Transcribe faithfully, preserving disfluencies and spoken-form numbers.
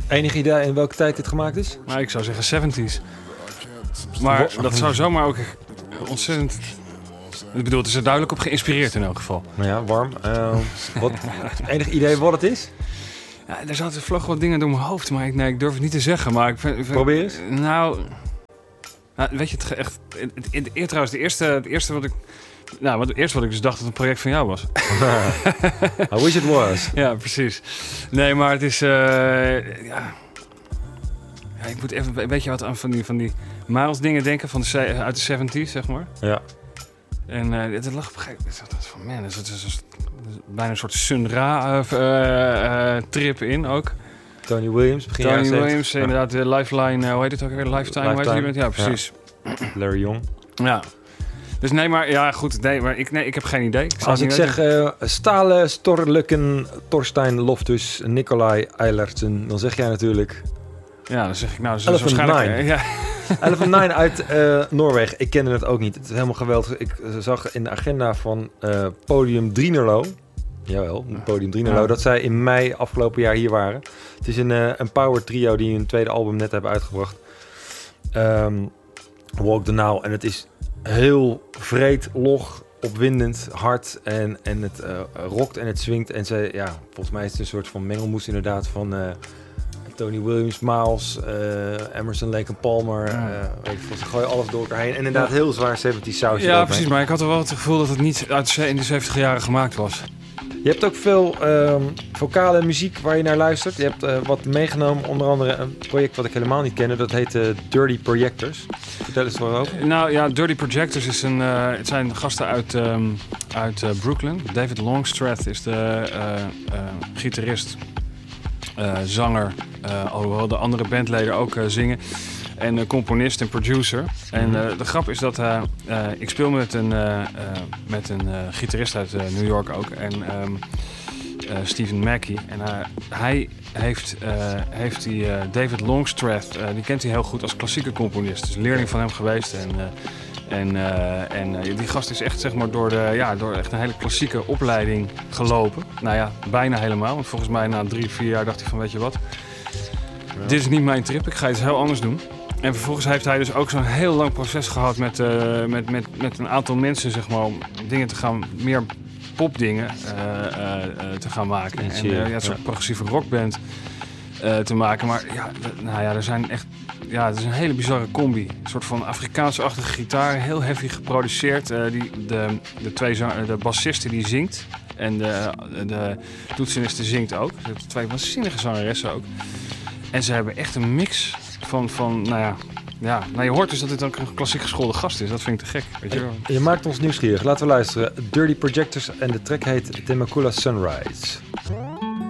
Enig idee in welke tijd dit gemaakt is? Nou, ik zou zeggen zeventies. Maar dat zou zomaar ook ontzettend... Ik bedoel, het is er duidelijk op geïnspireerd in elk geval. Nou ja, warm. Uh, wat, enig idee wat het is? Ja, er zaten vlog wat dingen door mijn hoofd, maar ik, nee, ik durf het niet te zeggen. Maar ik vind, Probeer eens. Nou, nou, weet je, het echt... Het, het, het, trouwens, de eerste, het eerste wat ik... Nou, wat, het eerste wat ik dus dacht dat het een project van jou was. I wish it was. Ja, precies. Nee, maar het is... Uh, ja... ja, ik moet even een beetje wat aan van die, van die Miles dingen denken van de, uit de zeventies, zeg maar. Ja. En uh, het lag op een gegeven moment van, man, het is, is bijna een soort Sun Ra uh, uh, trip in ook. Tony Williams, begin Tony jaren Williams, ja. Inderdaad, de Lifeline, uh, hoe heet het ook weer? Lifetime, Lifetime. Hoe heet die? Ja, precies. Ja. Larry Young. Ja. Dus nee, maar ja, goed, nee, maar ik, nee, ik heb geen idee. Ik Als ik zeg uh, Stale, Storlukken, Torstein Loftus, Nicolai Eilertsen, dan zeg jij natuurlijk... Ja, dan zeg ik nou, dus Elephant waarschijnlijk... Nine. Ja. Elephant Nine uit uh, Noorwegen. Ik kende het ook niet. Het is helemaal geweldig. Ik uh, zag in de agenda van uh, Podium Drienerlo, jawel, Podium Drienerlo, ja. dat zij in mei afgelopen jaar hier waren. Het is een, uh, een power trio die hun tweede album net hebben uitgebracht. Um, Walk the Now. En het is heel vreed, log, opwindend, hard en, en het uh, rokt en het swingt. En ze, ja, volgens mij is het een soort van mengelmoes inderdaad van... Uh, Tony Williams, Miles, uh, Emerson, Lake and Palmer. Ja. Uh, weet je, ze gooien alles door elkaar heen. En inderdaad heel zwaar zeventies sausje. Ja, precies. Maar ik had er wel het gevoel dat het niet uit de, in de zeventig jaren gemaakt was. Je hebt ook veel um, vocale muziek waar je naar luistert. Je hebt uh, wat meegenomen. Onder andere een project wat ik helemaal niet kende. Dat heet uh, Dirty Projectors. Vertel eens waarover. Uh, nou ja, Dirty Projectors is een, uh, het zijn gasten uit, um, uit uh, Brooklyn. David Longstreth is de uh, uh, gitarist. Uh, zanger, uh, alhoewel de andere bandleden ook uh, zingen. En uh, componist en producer. En uh, de grap is dat uh, uh, ik speel met een, uh, uh, met een uh, gitarist uit uh, New York ook. En um, uh, Stephen Mackey. En uh, hij heeft, uh, heeft die uh, David Longstreth, uh, die kent hij heel goed als klassieke componist. Dus leerling van hem geweest. En, uh, En, uh, en uh, die gast is echt zeg maar, door, de, ja, door echt een hele klassieke opleiding gelopen. Nou ja, bijna helemaal. Want volgens mij na drie, vier jaar dacht hij van weet je wat. Ja. Dit is niet mijn trip, ik ga iets heel anders doen. En vervolgens heeft hij dus ook zo'n heel lang proces gehad met, uh, met, met, met een aantal mensen zeg maar, om dingen te gaan, meer popdingen uh, uh, uh, te gaan maken. En uh, ja, een soort ja. progressieve rockband uh, te maken. Maar ja, d- nou ja, er zijn echt... Ja, het is een hele bizarre combi. Een soort van Afrikaanse-achtige gitaar. Heel heavy geproduceerd. Uh, die, de, de, twee zang- de bassiste die zingt. En de, de toetseniste zingt ook. Ze hebben twee waanzinnige zangeressen ook. En ze hebben echt een mix van... van nou ja, ja, nou je hoort dus dat dit ook een klassiek geschoolde gast is. Dat vind ik te gek. Weet je, je maakt ons nieuwsgierig. Laten we luisteren. Dirty Projectors en de track heet Temecula Sunrise.